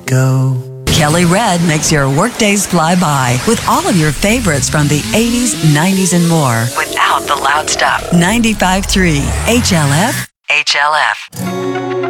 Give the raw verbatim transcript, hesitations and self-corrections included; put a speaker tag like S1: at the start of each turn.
S1: go.
S2: Kelly Red makes your workdays fly by with all of your favorites from the eighties, nineties, and more without the loud stuff. ninety-five point three H L F, H L F.